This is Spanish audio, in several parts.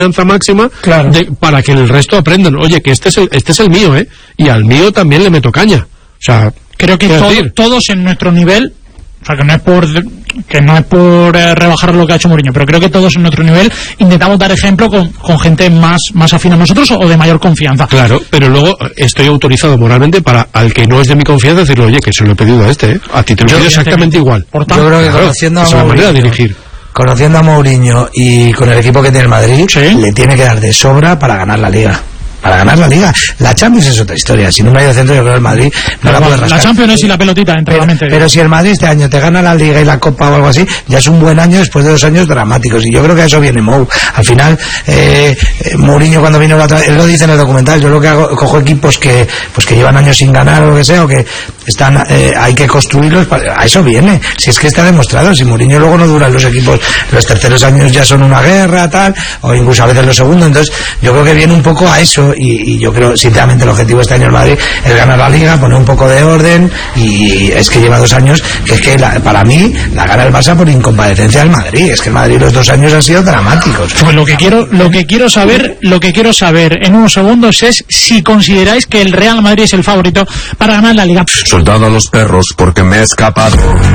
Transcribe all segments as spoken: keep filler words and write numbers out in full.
confianza máxima, claro, de, para que el resto aprendan, oye, que este es el, este es el mío, ¿eh? Y al mío también le meto caña. O sea, creo que todo, todos en nuestro nivel, o sea, que no es por que no es por eh, rebajar lo que ha hecho Mourinho, pero creo que todos en nuestro nivel intentamos dar ejemplo con, con gente más, más afín a nosotros o de mayor confianza. Claro, pero luego estoy autorizado moralmente para al que no es de mi confianza decirle, oye, que se lo he pedido a este, ¿eh? A ti te lo pido exactamente igual. Por tanto, yo creo que claro, conociendo a es la manera de dirigir. Conociendo a Mourinho y con el equipo que tiene el Madrid, ¿sí?, le tiene que dar de sobra para ganar la Liga. Para ganar la Liga. La Champions es otra historia. Si no me hay de centro, yo creo que el Madrid no la puede rascar. La Champions es y la pelotita entre la mente. Pero si el Madrid este año te gana la Liga y la Copa o algo así, ya es un buen año después de dos años dramáticos. Y yo creo que a eso viene Mou. Al final, eh, Mourinho cuando vino la otra vez, él lo dice en el documental, yo lo que hago, cojo equipos que pues que llevan años sin ganar o lo que sea, o que están, eh, hay que construirlos, a eso viene. Si es que está demostrado, si Mourinho luego no duran los equipos, los terceros años ya son una guerra, tal, o incluso a veces los segundos, entonces yo creo que viene un poco a eso, y, y yo creo, sinceramente, el objetivo de este año en Madrid es ganar la Liga, poner un poco de orden, y es que lleva dos años, que es que la, para mí la gana el Barça por incomparecencia del Madrid, es que el Madrid los dos años han sido dramáticos. Pues lo que quiero, lo que quiero saber, lo que quiero saber en unos segundos es si consideráis que el Real Madrid es el favorito para ganar la Liga. Soldado a los perros porque me he escapado.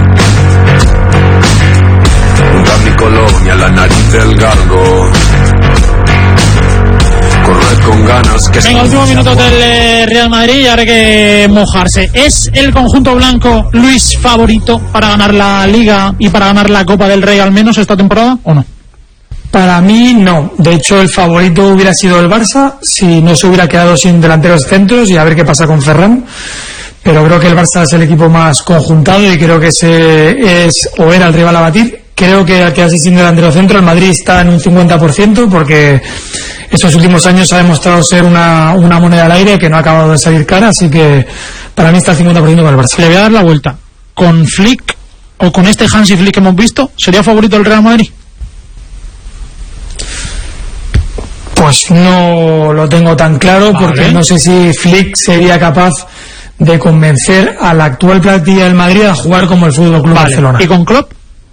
Junto a mi colonia, la nariz del galgo. Corred con ganas que... Venga, últimos minutos del eh, Real Madrid y ahora hay que mojarse. ¿Es el conjunto blanco, Luis, favorito para ganar la Liga y para ganar la Copa del Rey al menos esta temporada o no? Para mí no, de hecho el favorito hubiera sido el Barça si no se hubiera quedado sin delanteros centros y a ver qué pasa con Ferran. Pero creo que el Barça es el equipo más conjuntado y creo que ese es o era el rival a batir. Creo que al quedarse sin delantero centro el Madrid está en un cincuenta por ciento porque estos últimos años ha demostrado ser una, una moneda al aire que no ha acabado de salir cara, así que para mí está el cincuenta por ciento con el Barça. Le voy a dar la vuelta. ¿Con Flick o con este Hansi Flick que hemos visto sería favorito el Real Madrid? Pues no lo tengo tan claro, vale, porque no sé si Flick sería capaz de convencer a la actual plantilla del Madrid a jugar como el Fútbol Club vale. Barcelona. ¿Y con Klopp?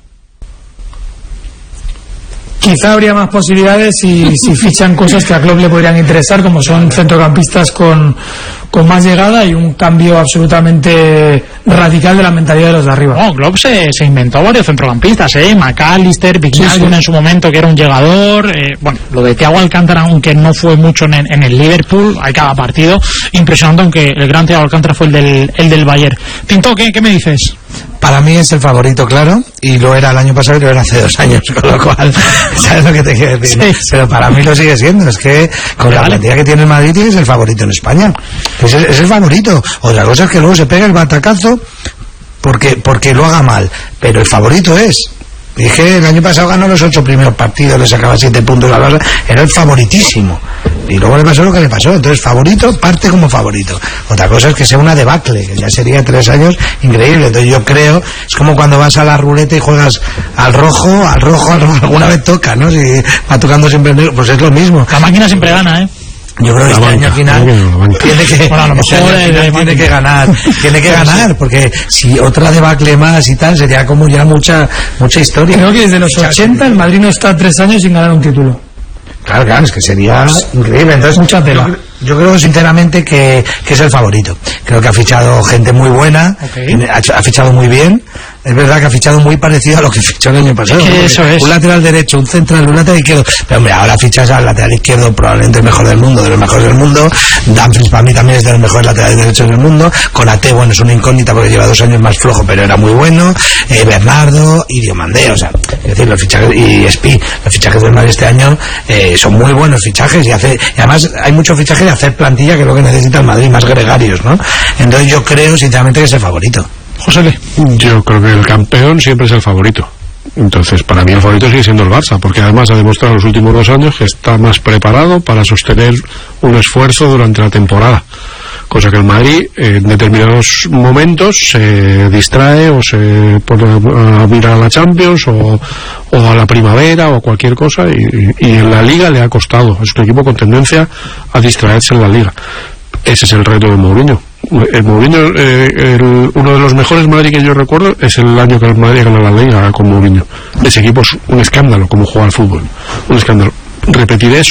Quizá habría más posibilidades si, si fichan cosas que a Klopp le podrían interesar, como son centrocampistas con, con más llegada y un cambio absolutamente radical de la mentalidad de los de arriba. No, Klopp se, se inventó varios centrocampistas, ¿eh? McAllister, Wijnaldum sí, sí. en su momento, que era un llegador. Eh, bueno, lo de Thiago Alcántara, aunque no fue mucho en, en el Liverpool, hay cada partido impresionante, aunque el gran Thiago Alcántara fue el del, el del Bayern. Tinto, ¿qué, qué me dices? Para mí es el favorito, claro, y lo era el año pasado y lo era hace dos años, con lo cual, ¿sabes lo que te quiero decir? Sí. Pero para mí lo sigue siendo, es que con vale. la plantilla que tiene el Madrid es el favorito en España, es el, es el favorito. Otra cosa es que luego se pega el batacazo porque, porque lo haga mal, pero el favorito es... Dije, el año pasado ganó los ocho primeros partidos, le sacaba siete puntos a la base, era el favoritísimo. Y luego le pasó lo que le pasó. Entonces, favorito, parte como favorito. Otra cosa es que sea una debacle, que ya sería tres años increíble. Entonces, yo creo, es como cuando vas a la ruleta y juegas al rojo, al rojo, al rojo, alguna vez toca, ¿no? Si va tocando siempre, pues es lo mismo. La máquina siempre gana, ¿eh? Yo creo que este año al final tiene que, bueno, a lo mejor este año final tiene que ganar, tiene que ganar, porque si otra debacle más y tal, sería como ya mucha mucha historia. Creo que desde los ochenta el Madrid no está tres años sin ganar un título. Claro, claro, es que sería increíble. Entonces, mucha tela. Yo, yo creo sinceramente que, que es el favorito. Creo que ha fichado gente muy buena, okay. ha, ha fichado muy bien. Es verdad que ha fichado muy parecido a lo que fichó el año pasado. Es que eso es. Un lateral derecho, un central, un lateral izquierdo. Pero hombre, ahora fichas al lateral izquierdo, probablemente el mejor del mundo, de los mejores del mundo. Dumfries para mí también es de los mejores laterales derechos del mundo. Konate, bueno, es una incógnita porque lleva dos años más flojo, pero era muy bueno. Eh, Bernardo y Diomandé, o sea, es decir, los fichajes, y Spi, los fichajes del Madrid este año eh, son muy buenos fichajes y, hace, y además hay mucho fichaje de hacer plantilla, que es lo que necesita el Madrid, más gregarios, ¿no? Entonces yo creo sinceramente que es el favorito. José, yo creo que el campeón siempre es el favorito. Entonces, para mí el favorito sigue siendo el Barça, porque además ha demostrado en los últimos dos años que está más preparado para sostener un esfuerzo durante la temporada. Cosa que el Madrid, eh, en determinados momentos, se distrae o se pone a mirar a la Champions o, o a la primavera o a cualquier cosa, y, y en la Liga le ha costado. Es un equipo con tendencia a distraerse en la Liga. Ese es el reto de Mourinho. El Mourinho, eh, el, uno de los mejores Madrid que yo recuerdo es el año que el Madrid ganó la Liga con Mourinho. Ese equipo es un escándalo como juega al fútbol, un escándalo. Repetir eso